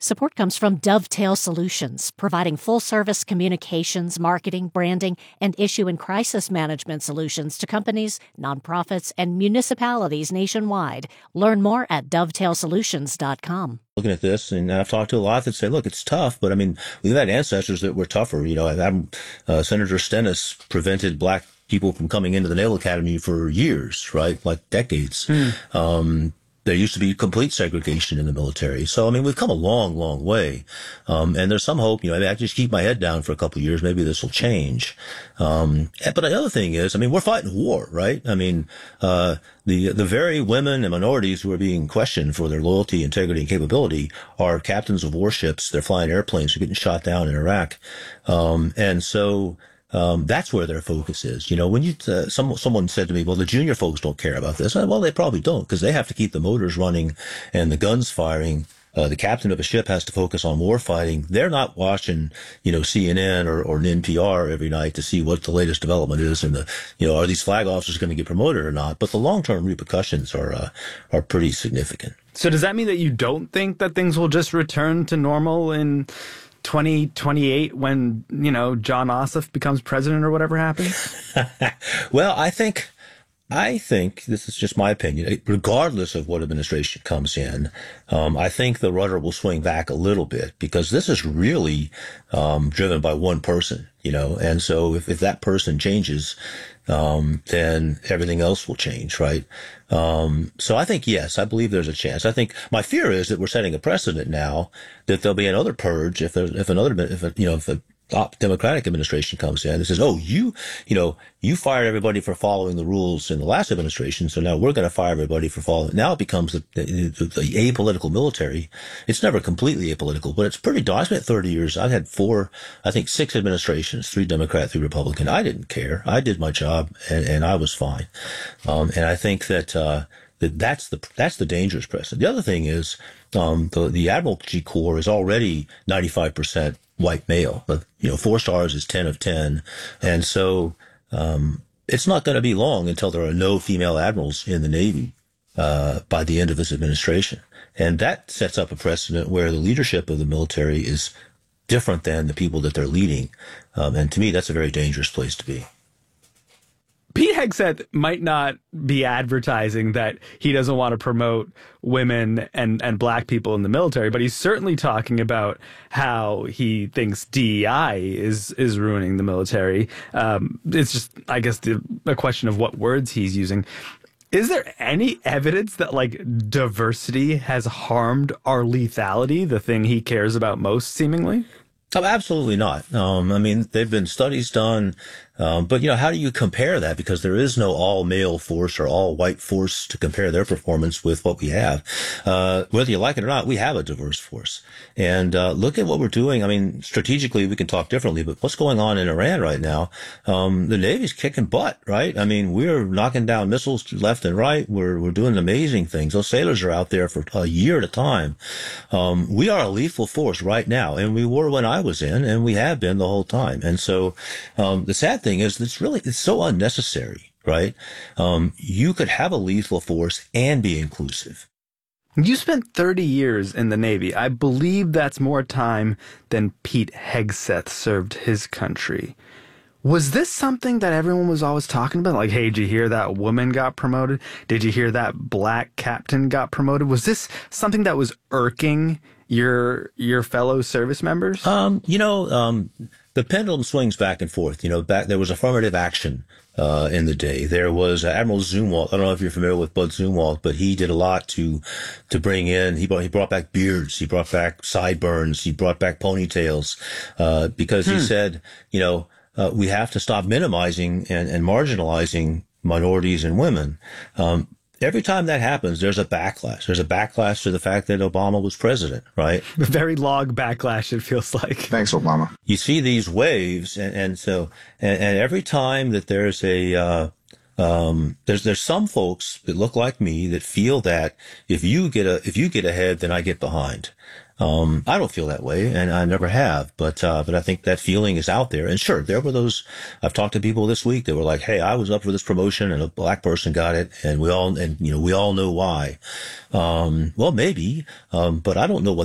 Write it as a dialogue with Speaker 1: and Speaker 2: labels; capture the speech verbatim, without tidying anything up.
Speaker 1: Support comes from Dovetail Solutions, providing full-service communications, marketing, branding, and issue and crisis management solutions to companies, nonprofits, and municipalities nationwide. Learn more at dovetail solutions dot com.
Speaker 2: Looking at this, and I've talked to a lot that say, look, it's tough, but I mean, we've had ancestors that were tougher. You know, I've, uh, Senator Stennis prevented black people from coming into the Naval Academy for years, right? Like decades. Hmm. Um, There used to be complete segregation in the military. So, I mean, we've come a long, long way. Um, and there's some hope, you know, I, mean, I just keep my head down for a couple of years. Maybe this will change. Um, but the other thing is, I mean, we're fighting war, right? I mean, uh, the, the very women and minorities who are being questioned for their loyalty, integrity, and capability are captains of warships. They're flying airplanes. They're getting shot down in Iraq. Um, and so, Um, that's where their focus is. You know, when you, uh, some, someone said to me, well, the junior folks don't care about this. Well, they probably don't, because they have to keep the motors running and the guns firing. Uh, the captain of a ship has to focus on war fighting. They're not watching, you know, C N N or, or N P R every night to see what the latest development is and the, you know, are these flag officers going to get promoted or not? But the long-term repercussions are, uh, are pretty significant.
Speaker 3: So does that mean that you don't think that things will just return to normal in twenty twenty-eight when, you know, John Ossoff becomes president or whatever happens?
Speaker 2: Well, I think, I think, this is just my opinion, regardless of what administration comes in, um, I think the rudder will swing back a little bit, because this is really um, driven by one person, you know, and so if, if that person changes, um, then everything else will change, right? Um, so I think, yes, I believe there's a chance. I think my fear is that we're setting a precedent now that there'll be another purge if there's, if another, if a, you know, if a Democratic administration comes in and says, oh, you, you know, you fired everybody for following the rules in the last administration, so now we're going to fire everybody for following. Now it becomes the, the, the apolitical military. It's never completely apolitical, but it's pretty dark. I spent thirty years. I've had four, I think six administrations, three Democrat, three Republican. I didn't care. I did my job and, and I was fine. Um, and I think that, uh, that that's the, that's the dangerous precedent. The other thing is, um, the, the Admiralty Corps is already ninety-five percent white male, but, you know, four stars is ten of ten. And so, um, it's not going to be long until there are no female admirals in the Navy, uh, by the end of this administration. And that sets up a precedent where the leadership of the military is different than the people that they're leading. Um, and to me, that's a very dangerous place to be.
Speaker 3: Pete Hegseth might not be advertising that he doesn't want to promote women and, and black people in the military, but he's certainly talking about how he thinks D E I is is ruining the military. Um, it's just, I guess, the, a question of what words he's using. Is there any evidence that, like, diversity has harmed our lethality, the thing he cares about most, seemingly?
Speaker 2: Oh, absolutely not. Um, I mean, there've been studies done, um, but, you know, how do you compare that? Because there is no all-male force or all-white force to compare their performance with what we have. Uh, whether you like it or not, we have a diverse force. And uh, look at what we're doing. I mean, strategically, we can talk differently, but what's going on in Iran right now? Um, the Navy's kicking butt, right? I mean, we're knocking down missiles left and right. We're we're doing amazing things. Those sailors are out there for a year at a time. Um, we are a lethal force right now, and we were when I was in, and we have been the whole time. And so um, the sad thing is it's really, it's so unnecessary, right? Um, you could have a lethal force and be inclusive.
Speaker 3: You spent thirty years in the Navy. I believe that's more time than Pete Hegseth served his country. Was this something that everyone was always talking about? Like, hey, did you hear that woman got promoted? Did you hear that black captain got promoted? Was this something that was irking your your fellow service members?
Speaker 2: Um, you know, um, the pendulum swings back and forth. You know, back there was affirmative action uh, in the day. There was uh, Admiral Zumwalt. I don't know if you're familiar with Bud Zumwalt, but he did a lot to to bring in. He brought he brought back beards. He brought back sideburns. He brought back ponytails uh, because hmm. he said, you know, uh, we have to stop minimizing and, and marginalizing minorities and women. Um, Every time that happens, there's a backlash. There's a backlash to the fact that Obama was president, right?
Speaker 3: A very long backlash, it feels like.
Speaker 4: Thanks, Obama.
Speaker 2: You see these waves, and, and so, and, and every time that there's a, uh, um, there's there's some folks that look like me that feel that if you get a if you get ahead, then I get behind. Um, I don't feel that way, and I never have, but, uh, but I think that feeling is out there. And sure, there were those, I've talked to people this week that were like, hey, I was up for this promotion and a black person got it, and we all, and, you know, we all know why. Um, well, maybe, um, but I don't know what